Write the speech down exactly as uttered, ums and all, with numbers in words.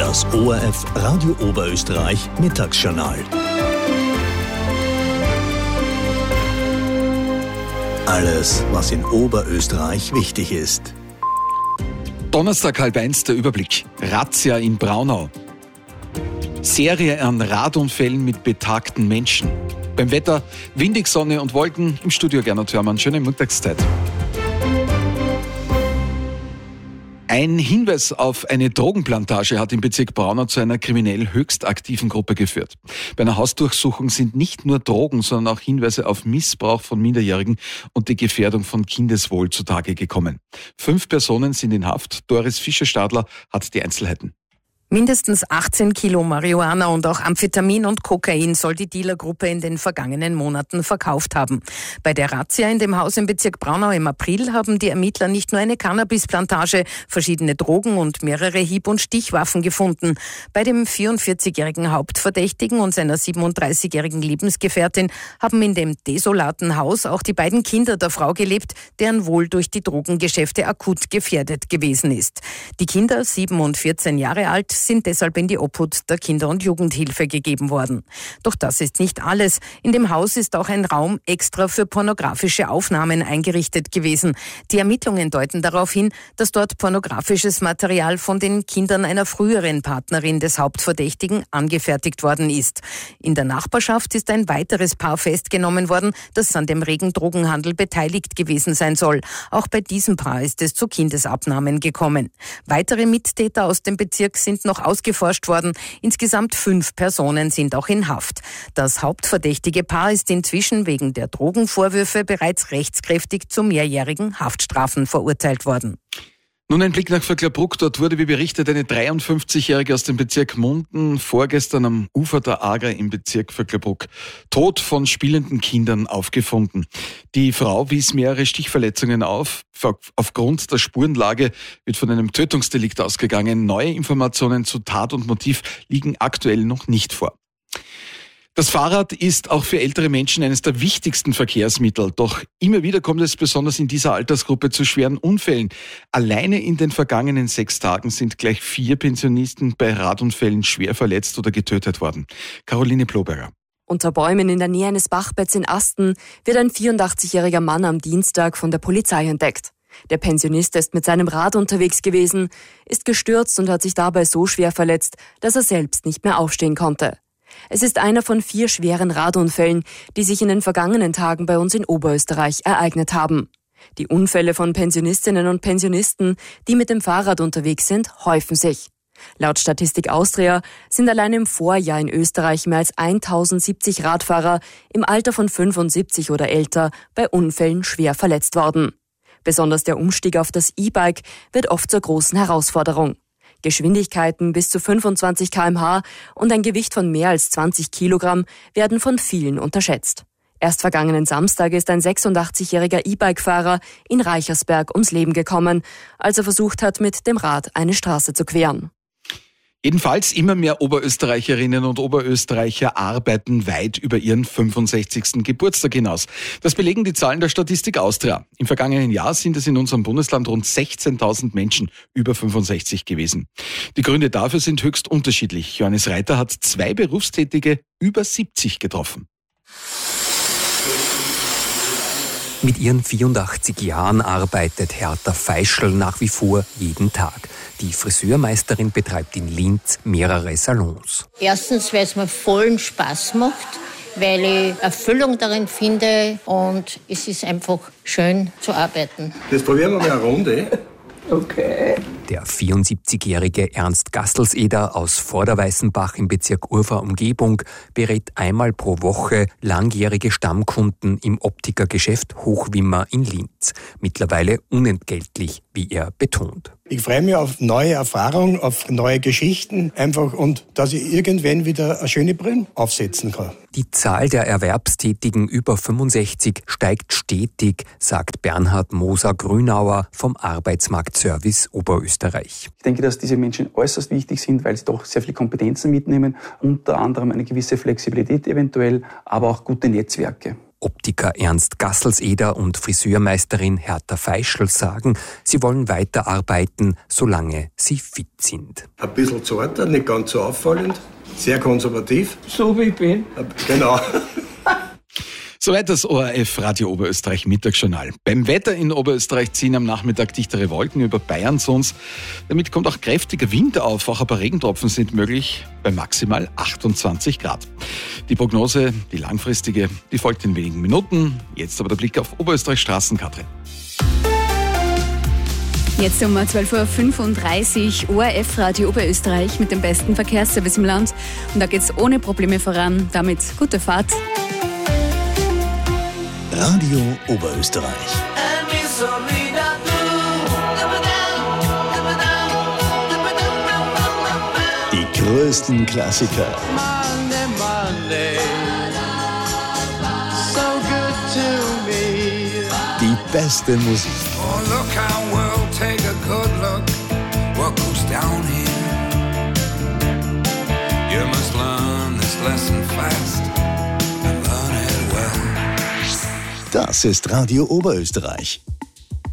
Das O R F Radio Oberösterreich Mittagsjournal. Alles, was in Oberösterreich wichtig ist. Donnerstag halb eins, der Überblick. Razzia in Braunau. Serie an Radunfällen mit betagten Menschen. Beim Wetter windig, Sonne und Wolken. Im Studio Gernot Hörmann. Schöne Mittagszeit. Ein Hinweis auf eine Drogenplantage hat im Bezirk Braunau zu einer kriminell höchst aktiven Gruppe geführt. Bei einer Hausdurchsuchung sind nicht nur Drogen, sondern auch Hinweise auf Missbrauch von Minderjährigen und die Gefährdung von Kindeswohl zutage gekommen. Fünf Personen sind in Haft. Doris Fischer-Stadler hat die Einzelheiten. Mindestens achtzehn Kilo Marihuana und auch Amphetamin und Kokain soll die Dealergruppe in den vergangenen Monaten verkauft haben. Bei der Razzia in dem Haus im Bezirk Braunau im April haben die Ermittler nicht nur eine Cannabisplantage, verschiedene Drogen und mehrere Hieb- und Stichwaffen gefunden. Bei dem vierundvierzigjährigen Hauptverdächtigen und seiner siebenunddreißigjährigen Lebensgefährtin haben in dem desolaten Haus auch die beiden Kinder der Frau gelebt, deren Wohl durch die Drogengeschäfte akut gefährdet gewesen ist. Die Kinder, sieben und vierzehn Jahre alt, sind deshalb in die Obhut der Kinder- und Jugendhilfe gegeben worden. Doch das ist nicht alles. In dem Haus ist auch ein Raum extra für pornografische Aufnahmen eingerichtet gewesen. Die Ermittlungen deuten darauf hin, dass dort pornografisches Material von den Kindern einer früheren Partnerin des Hauptverdächtigen angefertigt worden ist. In der Nachbarschaft ist ein weiteres Paar festgenommen worden, das an dem regen Drogenhandel beteiligt gewesen sein soll. Auch bei diesem Paar ist es zu Kindesabnahmen gekommen. Weitere Mittäter aus dem Bezirk sind noch ausgeforscht worden. Insgesamt fünf Personen sind auch in Haft. Das hauptverdächtige Paar ist inzwischen wegen der Drogenvorwürfe bereits rechtskräftig zu mehrjährigen Haftstrafen verurteilt worden. Nun ein Blick nach Vöcklerbruck. Dort wurde, wie berichtet, eine dreiundfünfzigjährige aus dem Bezirk Munden vorgestern am Ufer der Ager im Bezirk Vöcklerbruck tot von spielenden Kindern aufgefunden. Die Frau wies mehrere Stichverletzungen auf. Aufgrund der Spurenlage wird von einem Tötungsdelikt ausgegangen. Neue Informationen zu Tat und Motiv liegen aktuell noch nicht vor. Das Fahrrad ist auch für ältere Menschen eines der wichtigsten Verkehrsmittel. Doch immer wieder kommt es besonders in dieser Altersgruppe zu schweren Unfällen. Alleine in den vergangenen sechs Tagen sind gleich vier Pensionisten bei Radunfällen schwer verletzt oder getötet worden. Caroline Ploberger. Unter Bäumen in der Nähe eines Bachbetts in Asten wird ein vierundachtzigjähriger Mann am Dienstag von der Polizei entdeckt. Der Pensionist ist mit seinem Rad unterwegs gewesen, ist gestürzt und hat sich dabei so schwer verletzt, dass er selbst nicht mehr aufstehen konnte. Es ist einer von vier schweren Radunfällen, die sich in den vergangenen Tagen bei uns in Oberösterreich ereignet haben. Die Unfälle von Pensionistinnen und Pensionisten, die mit dem Fahrrad unterwegs sind, häufen sich. Laut Statistik Austria sind allein im Vorjahr in Österreich mehr als tausendsiebzig Radfahrer im Alter von fünfundsiebzig oder älter bei Unfällen schwer verletzt worden. Besonders der Umstieg auf das E-Bike wird oft zur großen Herausforderung. Geschwindigkeiten bis zu fünfundzwanzig Kilometer pro Stunde und ein Gewicht von mehr als zwanzig Kilogramm werden von vielen unterschätzt. Erst vergangenen Samstag ist ein sechsundachtzigjähriger E-Bike-Fahrer in Reichersberg ums Leben gekommen, als er versucht hat, mit dem Rad eine Straße zu queren. Jedenfalls immer mehr Oberösterreicherinnen und Oberösterreicher arbeiten weit über ihren fünfundsechzigsten Geburtstag hinaus. Das belegen die Zahlen der Statistik Austria. Im vergangenen Jahr sind es in unserem Bundesland rund sechzehntausend Menschen über fünfundsechzig gewesen. Die Gründe dafür sind höchst unterschiedlich. Johannes Reiter hat zwei Berufstätige über siebzig getroffen. Mit ihren vierundachtzig Jahren arbeitet Hertha Feischl nach wie vor jeden Tag. Die Friseurmeisterin betreibt in Linz mehrere Salons. Erstens, weil es mir vollen Spaß macht, weil ich Erfüllung darin finde und es ist einfach schön zu arbeiten. Jetzt probieren wir mal eine Runde. Okay. Der vierundsiebzigjährige Ernst Gastelseder aus Vorderweißenbach im Bezirk Urfahr-Umgebung berät einmal pro Woche langjährige Stammkunden im Optikergeschäft Hochwimmer in Linz. Mittlerweile unentgeltlich, wie er betont. Ich freue mich auf neue Erfahrungen, auf neue Geschichten einfach und dass ich irgendwann wieder eine schöne Brille aufsetzen kann. Die Zahl der Erwerbstätigen über fünfundsechzig steigt stetig, sagt Bernhard Moser-Grünauer vom Arbeitsmarktservice Oberösterreich. Ich denke, dass diese Menschen äußerst wichtig sind, weil sie doch sehr viele Kompetenzen mitnehmen, unter anderem eine gewisse Flexibilität eventuell, aber auch gute Netzwerke. Optiker Ernst Gasselseder und Friseurmeisterin Hertha Feischl sagen, sie wollen weiterarbeiten, solange sie fit sind. Ein bisschen zarter, nicht ganz so auffallend, sehr konservativ. So wie ich bin. Genau. Soweit das O R F Radio Oberösterreich Mittagsjournal. Beim Wetter in Oberösterreich ziehen am Nachmittag dichtere Wolken über Bayern zu uns. Damit kommt auch kräftiger Wind auf, auch ein paar Regentropfen sind möglich, bei maximal achtundzwanzig Grad. Die Prognose, die langfristige, die folgt in wenigen Minuten. Jetzt aber der Blick auf Oberösterreichs Straßen, Katrin. Jetzt um zwölf Uhr fünfunddreißig, O R F Radio Oberösterreich mit dem besten Verkehrsservice im Land. Und da geht's ohne Probleme voran. Damit gute Fahrt. Radio Oberösterreich. Die größten Klassiker. Monday, Monday. So good to me. Die beste Musik. Oh, look how we'll take a good look. What goes down here? You must learn this lesson fast and learn it well. Das ist Radio Oberösterreich.